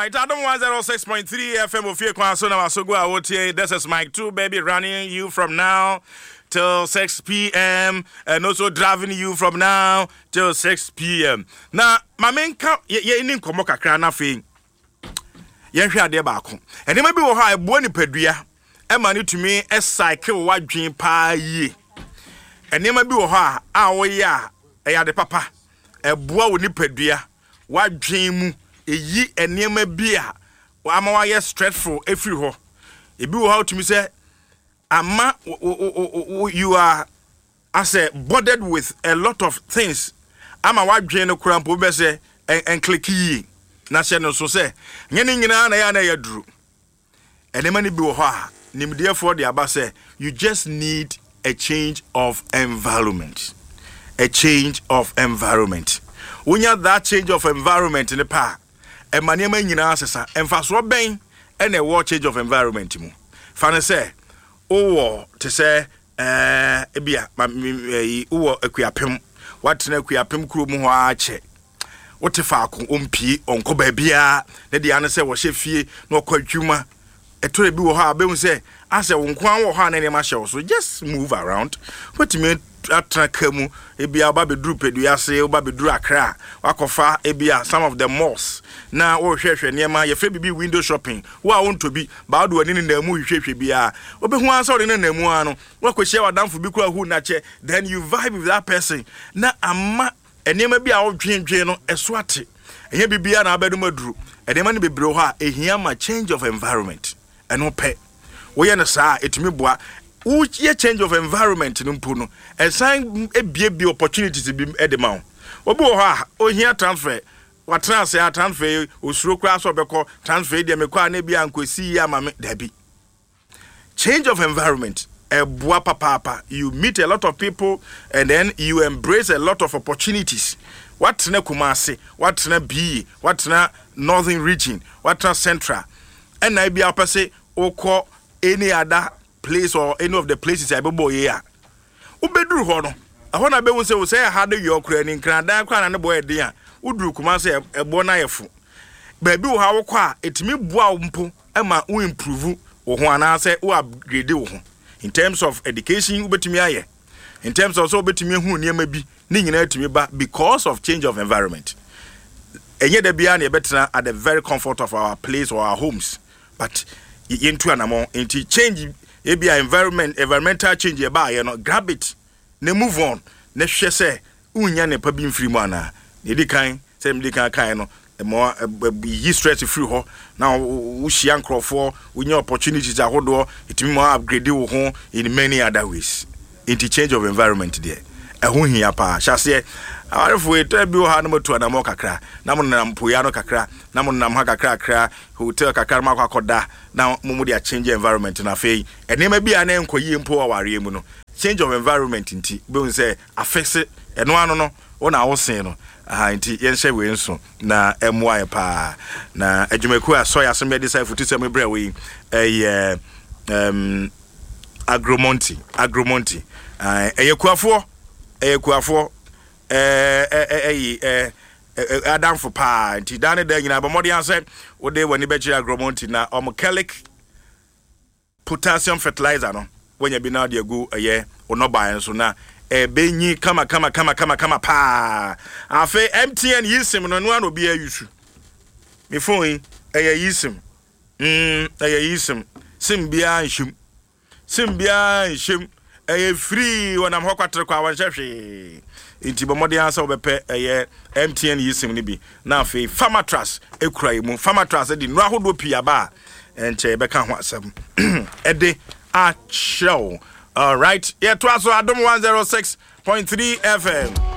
right, Adam 106.3 FM of Kwasona Masogua Wotie. This is Mike 2, baby, running you from now till 6 p.m. and also driving you from now till 6 p.m. Now, my main count, ye in Komoka Krana Fing. Yen hwa de baako. Ene ma bi wo ha ebo ni padua. E ma ne tumi e cycle wadwen pa yi. Ene ma bi wo ha a wo ya e ya de papa. Eboa wo ni padua. Wadwen mu eyi ene ma bi a ama wa ye stressful every ho. E bi wo ha tumi say ama you are as a bothered with a lot of things. Ama wadwen no krampo be say en click yi. Na se no so se nyene nyina na ya na ya duru enema ni bi wo ha nimde for the aba say you just need a change of environment. A change of environment. Unya that change of environment in the pa e manema nyina asesa emfaso ben e na wo change of environment mu fa ne say owo te say ebia owo akuapem watena akuapem kuro mu ho ache wote faako ompi onko baabia ne de ane se wo hye na okwadwuma etore bi wo ha abem se ase wo nko wo ha na ne ma hye so just move around what me atraka mu ebia ba beduru pedua se ba beduru akra wakofa ebia some of the malls na wo hwehwe ne ma ye fe bibi window shopping wo a won to bi ba do ani na mu hwehwe bia obehu ansa ode na mu ano wakohye wadamfo bi kura hu na che then you vibe with that person na ama enema bi a odwendwen no eso ate ehia bibia na abedu maduru enema ne bebre ho a ehia ma change of environment eno pe wo ye no saa etumi boa wo ye change of environment no mpo no esan ebie opportunities bi edema ho obi ho a ohia transfer watran se transfer osuro kura so beko transfer de mekwa na bia ankosi ya mame dabi change of environment. Papa, you meet a lot of people and then you embrace a lot of opportunities. What's na Kumasi, what's na B, what's na Northern Region, what's na Central, and I be up say oko any other place or any of the places I be boy here. Ubedru hono. I wanna be say how do you creating Canada and boy dear. Udru Kumasi a bonayefu. Baby, how qua it me boa umpo, Emma who improve or one say who upgrade. In terms of education, ubetimi aye. In terms of so ubetimi hu niema bi ni nyina etimi ba because of change of environment. Enye de bia na betena at the very comfort of our place or our homes. But into anamo into change e bia environmental change e ba ye no grab it. Ne move on. Ne hwe se unya ne pa bi mfiri mu ana. Ne di kan se mdi kan no more yi stress free ho now wo hia nkrofo unya opportunities ahodo itimi mo upgrade wo ho in many other ways into change of environment there ehun hia pa hyase arefo eta bi wo ha no motu na mo kakra na mo nam poya no kakra na mo nam ha kakra hotel kakra ma kwakoda na mo de change environment na fei enema bi ana enkoyi mpo aware mu no change of environment nti be un say affect eno ano no wona wo sen no nti yenhye we nso na emoa pa na adwumaku asoya so me decide for to say me bre we agromonti eyekuafo adam for pa nti dane da nyina ba modi answer wo de wani be kire agromonti na omchelic potassium fertilizer no wonya bi na de agu onoba enso na benyi kama pa afi MTN yisim no no obi ayusu me phone yisim yisim sim bia nhim free wonam hokwatre kwa wanhwehwe inti bomode ansa obepe MTN yisim ni bi na afi Farmatras ekura mu Farmatras di no ahodo pia ba enche beka ho asem ede a show. All right. Yeah, to us, Adam 106.3 FM.